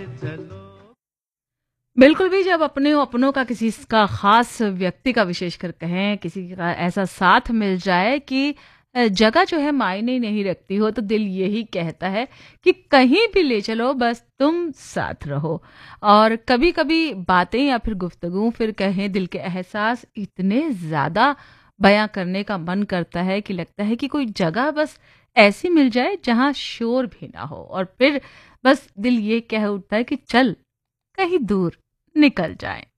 बिल्कुल भी जब अपने अपनों का किसी का ख़ास व्यक्ति का विशेषकर कहें, किसी का ऐसा साथ मिल जाए कि जगह जो है मायने नहीं रखती हो, तो दिल यही कहता है कि कहीं भी ले चलो बस तुम साथ रहो। और कभी-कभी बातें या फिर गुफ्तगू फिर कहें दिल के एहसास इतने ज़्यादा बयाँ करने का मन करता है कि लगता है कि कोई जगह बस ऐसी मिल जाए जहाँ शोर भी ना हो और फिर बस दिल ये कह उठता है कि चल कहीं दूर निकल जाएँ।